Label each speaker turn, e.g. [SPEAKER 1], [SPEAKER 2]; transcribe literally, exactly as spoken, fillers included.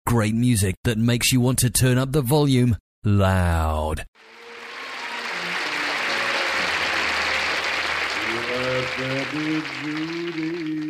[SPEAKER 1] great music that makes you want to turn up the volume loud.
[SPEAKER 2] Let there be Judy.